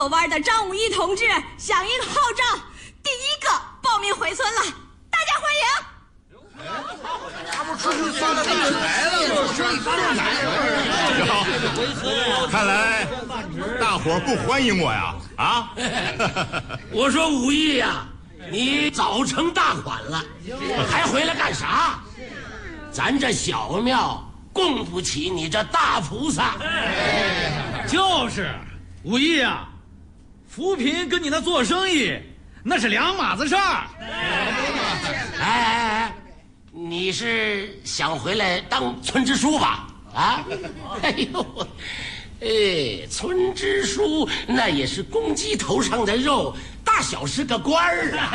湾的张武义同志响应号召，第一个报名回村了，大家欢迎！ 他不是发了财了，看来大伙不欢迎我呀！啊！ 我说武义呀，你早成大款了，还回来干啥？咱这小庙供不起你这大菩萨。 就是武义啊，扶贫跟你那做生意那是两码子事儿。 哎，你是想回来当村支书吧？啊？哎呦，村支书那也是公鸡头上的肉，大小是个官儿啊。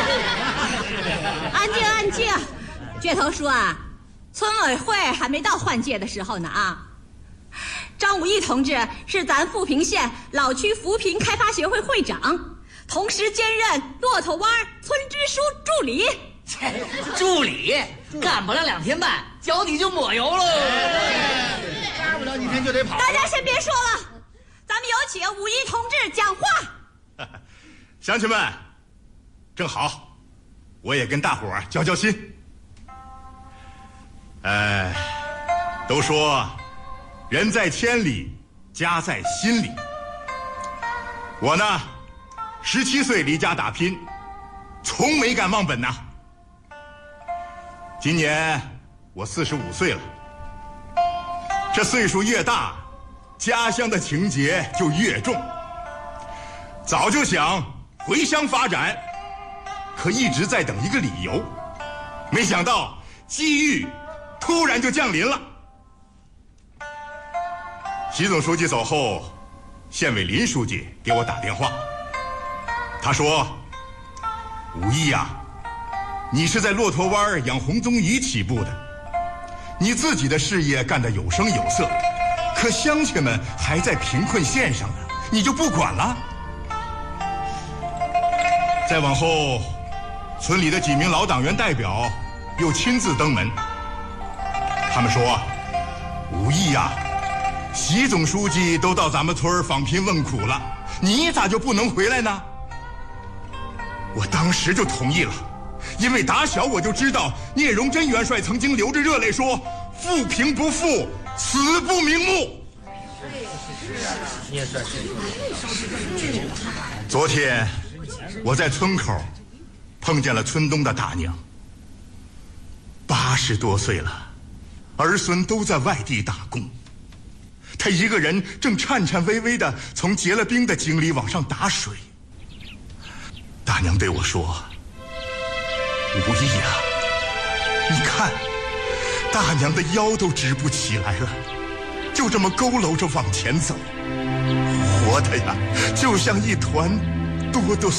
安静安静，倔头叔啊，村委会还没到换届的时候呢啊。张武义同志是咱富平县老区扶贫开发协会会长，同时兼任骆驼湾村支书助理。 助理干不了2天半，脚底就抹油喽。 干不了几天就得跑。 大家先别说了，咱们有请武义同志讲话。 乡亲们，正好，我也跟大伙儿交交心。都说人在千里，家在心里。我呢，17岁离家打拼，从没敢忘本呐。今年我45岁了，这岁数越大，家乡的情结就越重。早就想回乡发展，可一直在等一个理由，没想到机遇突然就降临了。习总书记走后，县委林书记给我打电话，他说：“武义呀，你是在骆驼湾养红鬃鱼起步的，你自己的事业干得有声有色，可乡亲们还在贫困线上呢，你就不管了？再往后，村里的几名老党员代表又亲自登门，他们说：武义呀，习总书记都到咱们村访贫问苦了，你咋就不能回来呢？”我当时就同意了，因为打小我就知道聂荣臻元帅曾经流着热泪说：“富贫不富，死不瞑目。”昨天我在村口碰见了村东的大娘，80多岁了，儿孙都在外地打工，她一个人正颤颤巍巍地从结了冰的井里往上打水。大娘对我说：“武义呀，你看，大娘的腰都直不起来了，就这么佝偻着往前走，活的呀，就像一团多多